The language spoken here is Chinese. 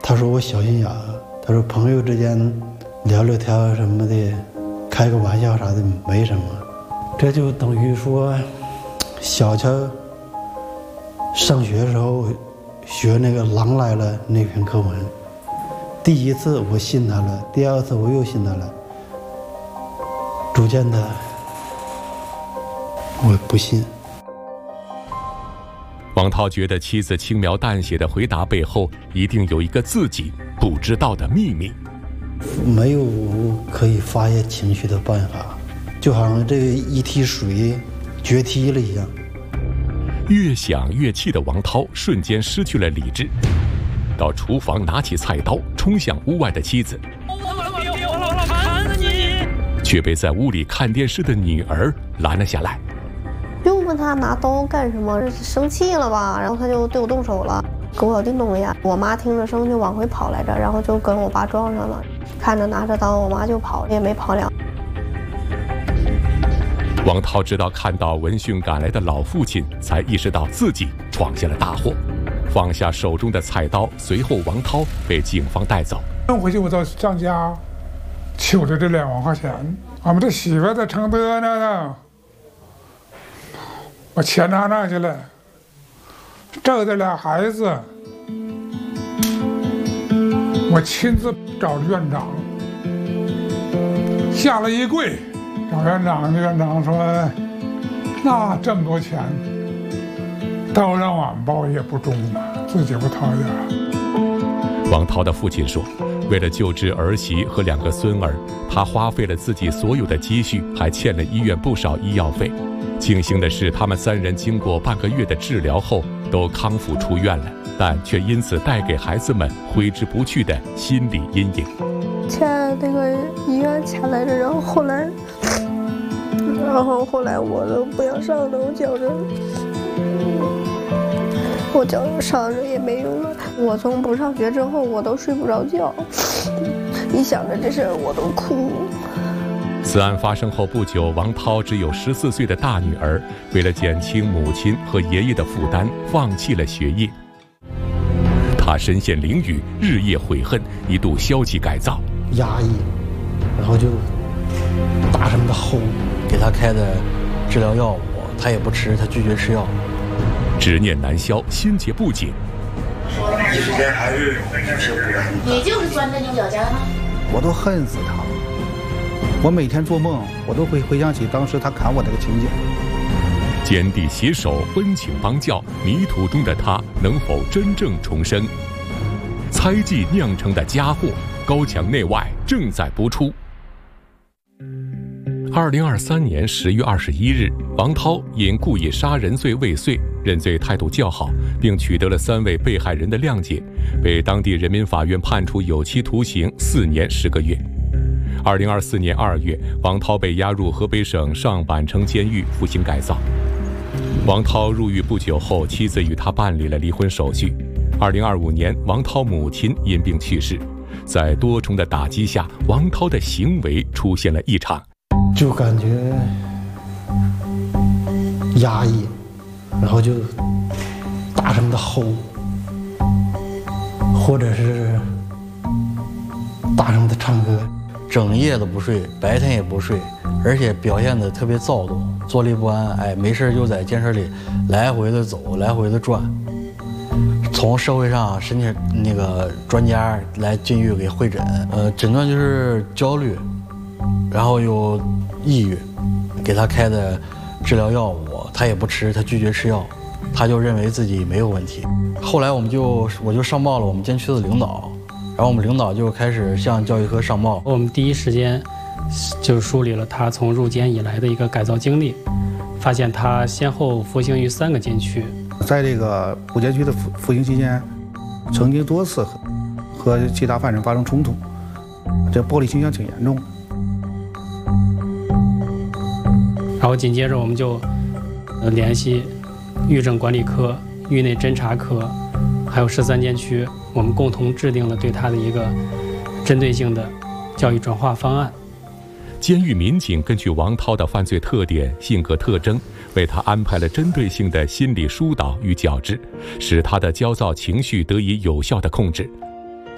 他说我小心眼，他说朋友之间聊聊天什么的，开个玩笑啥的没什么。这就等于说，小乔上学的时候学那个《狼来了》那篇课文，第一次我信他了，第二次我又信他了，逐渐的我不信。 王涛觉得妻子轻描淡写的回答背后一定有一个自己不知道的秘密， 没有可以发泄情绪的办法，就好像这一梯水决堤了一样。 越想越气的王涛瞬间失去了理智，到厨房拿起菜刀冲向屋外的妻子，却被在屋里看电视的女儿拦了下来。 就问他拿刀干什么？生气了吧？然后他就对我动手了，给我就弄了呀。我妈听着声就往回跑来着，然后就跟我爸撞上了。看着拿着刀，我妈就跑，也没跑了。 王涛直到看到闻讯赶来的老父亲，才意识到自己闯下了大祸，放下手中的菜刀。随后，王涛被警方带走。 回去我到张家，求了这2万块钱。俺们这媳妇在承德呢。我钱拿去了，这俩孩子，我亲自找院长，下了一跪，找院长。院长说：“那这么多钱，都让俺包也不中啊，自己不掏点。” 王涛的父亲说，为了救治儿媳和2个孙儿，他花费了自己所有的积蓄，还欠了医院不少医药费。庆幸的是，他们3人经过半个月的治疗后都康复出院了，但却因此带给孩子们挥之不去的心理阴影。 欠那个医院钱来着，然后后来我都不想上了，我觉着上着也没用了。我从不上学之后，我都睡不着觉，一想着这事儿我都哭。 此案发生后不久，王涛只有14岁的大女儿，为了减轻母亲和爷爷的负担，放弃了学业。他身陷囹圄，日夜悔恨，一度消极改造， 压抑，然后就大声的吼。 给他开的治疗药物，他也不吃，他拒绝吃药。 执念难消，心结不紧。 你就是钻着牛角尖吗？ 我都恨死他。我每天做梦，我都会回想起当时他砍我那个情景。 坚地携手，温情帮教，迷途中的他能否真正重生？猜忌酿成的家祸，高墙内外正在播出。2023年10月21日，王涛因故意杀人罪未遂，认罪态度较好，并取得了3位被害人的谅解，被当地人民法院判处有期徒刑4年10个月。2024年2月，王涛被押入河北省上板城监狱服刑改造。王涛入狱不久后，妻子与他办理了离婚手续。2025年，王涛母亲因病去世。在多重的打击下，王涛的行为出现了异常， 就感觉压抑，然后就大声的吼，或者是大声的唱歌。 整夜的不睡，白天也不睡，而且表现得特别躁动，坐立不安。没事就在监室里来回的走，来回的转。从社会上申请那个专家来进狱给会诊，诊断就是焦虑，然后有抑郁，给他开的治疗药物他也不吃，他拒绝吃药，他就认为自己没有问题。后来我就上报了我们监区的领导。然后我们领导就开始向教育科上报， 我们第一时间就梳理了他从入监以来的一个改造经历，发现他先后服刑于3个监区， 在这个五监区的服刑期间，曾经多次和其他犯人发生冲突，这暴力倾向挺严重。 然后紧接着我们就联系狱政管理科、狱内侦查科，还有13监区。我们共同制定了对他的一个针对性的教育转化方案。 监狱民警根据王涛的犯罪特点、性格特征，为他安排了针对性的心理疏导与矫治，使他的焦躁情绪得以有效的控制。